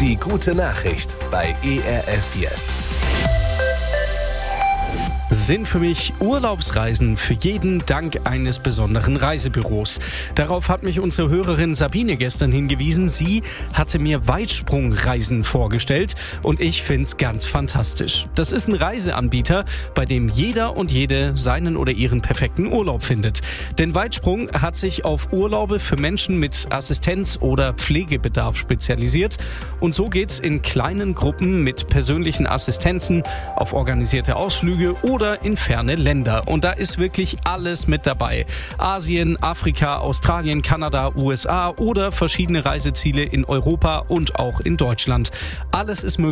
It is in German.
Die gute Nachricht bei ERF Yes. Sind für mich Urlaubsreisen für jeden dank eines besonderen Reisebüros. Darauf hat mich unsere Hörerin Sabine gestern hingewiesen. Sie hatte mir Weitsprungreisen vorgestellt und ich find's ganz fantastisch. Das ist ein Reiseanbieter, bei dem jeder und jede seinen oder ihren perfekten Urlaub findet. Denn Weitsprung hat sich auf Urlaube für Menschen mit Assistenz- oder Pflegebedarf spezialisiert. Und so geht's in kleinen Gruppen mit persönlichen Assistenzen auf organisierte Ausflüge oder in ferne Länder. Und da ist wirklich alles mit dabei. Asien, Afrika, Australien, Kanada, USA oder verschiedene Reiseziele in Europa und auch in Deutschland. Alles ist möglich.